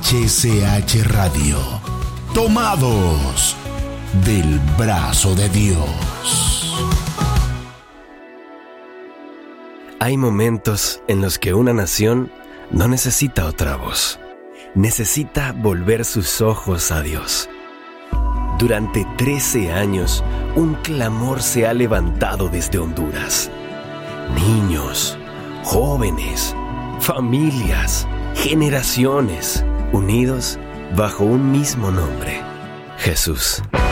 HCH Radio. Tomados del brazo de Dios. Hay momentos en los que una nación no necesita otra voz. Necesita volver sus ojos a Dios. Durante 13 años, un clamor se ha levantado desde Honduras. Niños, jóvenes, familias, generaciones, unidos bajo un mismo nombre: Jesús.